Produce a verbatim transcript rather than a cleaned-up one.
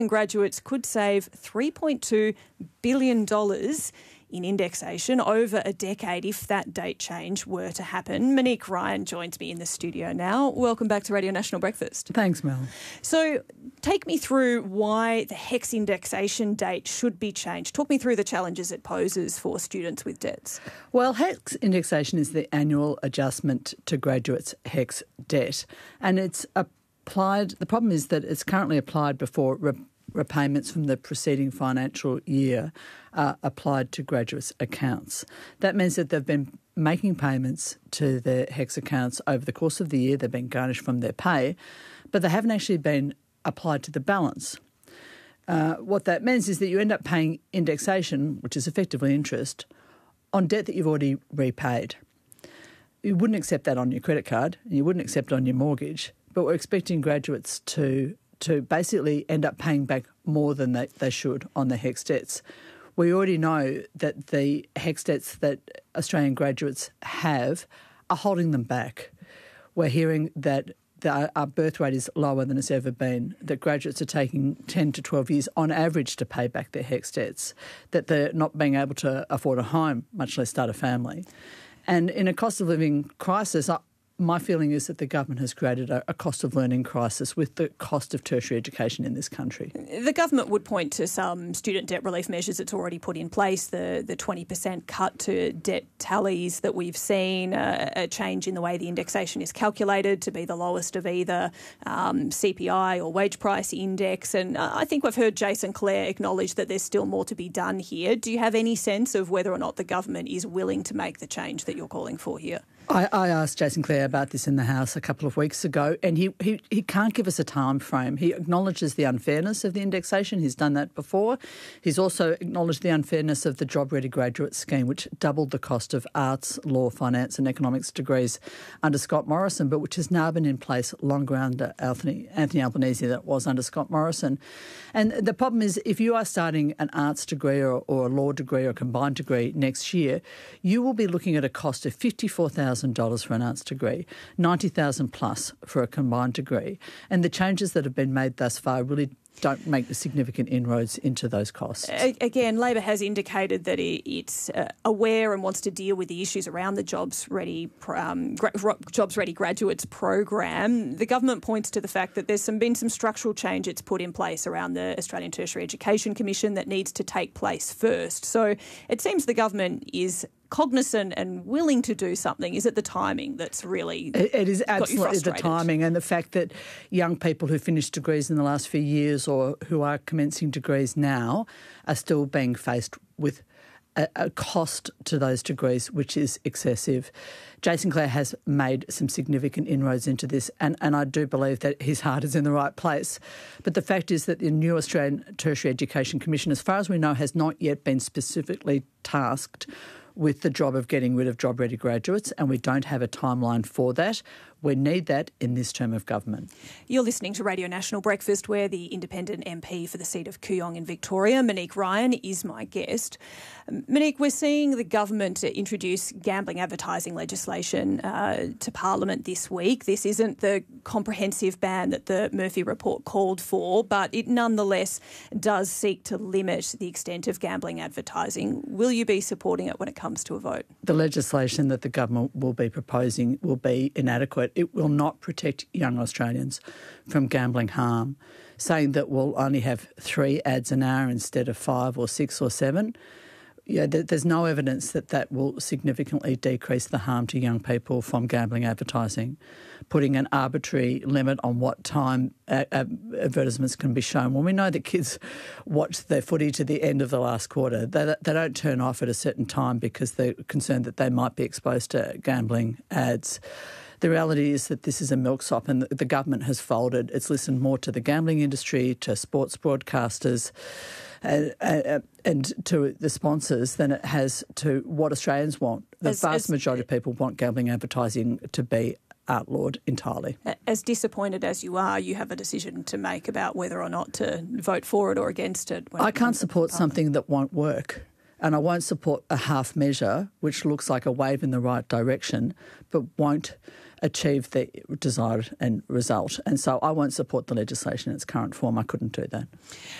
Graduates could save three point two billion dollars in indexation over a decade if that date change were to happen. Monique Ryan joins me in the studio now. Welcome back to Radio National Breakfast. Thanks, Mel. So take me through why the HECS indexation date should be changed. Talk me through the challenges it poses for students with debts. Well, HECS indexation is the annual adjustment to graduates' HECS debt, and it's applied. The problem is that it's currently applied before re- repayments from the preceding financial year are applied to graduates' accounts. That means that they've been making payments to their HECS accounts over the course of the year. They've been garnished from their pay, but they haven't actually been applied to the balance. Uh, what that means is that you end up paying indexation, which is effectively interest, on debt that you've already repaid. You wouldn't accept that on your credit card, and you wouldn't accept it on your mortgage, but we're expecting graduates to to basically end up paying back more than they, they should on their HECS debts. We already know that the HECS debts that Australian graduates have are holding them back. We're hearing that the, our birth rate is lower than it's ever been, that graduates are taking ten to twelve years on average to pay back their HECS debts, that they're not being able to afford a home, much less start a family. And in a cost of living crisis, I, my feeling is that the government has created a, a cost of learning crisis with the cost of tertiary education in this country. The government would point to some student debt relief measures it's already put in place, the, the twenty percent cut to debt tallies that we've seen, uh, a change in the way the indexation is calculated to be the lowest of either um, C P I or wage price index. And uh, I think we've heard Jason Clare acknowledge that there's still more to be done here. Do you have any sense of whether or not the government is willing to make the change that you're calling for here? I, I asked Jason Clare about this in the House a couple of weeks ago, and he, he, he can't give us a time frame. He acknowledges the unfairness of the indexation. He's done that before. He's also acknowledged the unfairness of the Job Ready Graduate Scheme, which doubled the cost of arts, law, finance and economics degrees under Scott Morrison, but which has now been in place longer under Anthony, Anthony Albanese than it was under Scott Morrison. And the problem is, if you are starting an arts degree or, or a law degree or a combined degree next year, you will be looking at a cost of fifty-four thousand dollars for an arts degree, ninety thousand dollars plus for a combined degree. And the changes that have been made thus far really don't make the significant inroads into those costs. Again, Labor has indicated that it's uh, aware and wants to deal with the issues around the Jobs Ready um, gra- Jobs Ready Graduates program. The government points to the fact that there's some, been some structural change it's put in place around the Australian Tertiary Education Commission that needs to take place first. So it seems the government is cognizant and willing to do something. Is it the timing that's really It, it is absolutely the frustrated? timing, and the fact that young people who finished degrees in the last few years or who are commencing degrees now are still being faced with a, a cost to those degrees which is excessive. Jason Clare has made some significant inroads into this, and, and I do believe that his heart is in the right place. But the fact is that the new Australian Tertiary Education Commission, as far as we know, has not yet been specifically tasked with the job of getting rid of job-ready graduates, and we don't have a timeline for that. We need that in this term of government. You're listening to Radio National Breakfast, where the independent M P for the seat of Kooyong in Victoria, Monique Ryan, is my guest. Monique, we're seeing the government introduce gambling advertising legislation uh, to Parliament this week. This isn't the comprehensive ban that the Murphy report called for, but it nonetheless does seek to limit the extent of gambling advertising. Will you be supporting it when it comes to a vote? The legislation that the government will be proposing will be inadequate. It will not protect young Australians from gambling harm. Saying that we'll only have three ads an hour instead of five or six or seven, yeah, there's no evidence that that will significantly decrease the harm to young people from gambling advertising. Putting an arbitrary limit on what time advertisements can be shown. Well, we know that kids watch their footy to the end of the last quarter. They, they don't turn off at a certain time because they're concerned that they might be exposed to gambling ads. The reality is that this is a milksop, and the government has folded. It's listened more to the gambling industry, to sports broadcasters and, and, and to the sponsors than it has to what Australians want. The as, vast as, majority of people want gambling advertising to be outlawed entirely. As disappointed as you are, you have a decision to make about whether or not to vote for it or against it. I can't support something that won't work. And I won't support a half measure which looks like a wave in the right direction but won't achieve the desired end result. And so I won't support the legislation in its current form. I couldn't do that.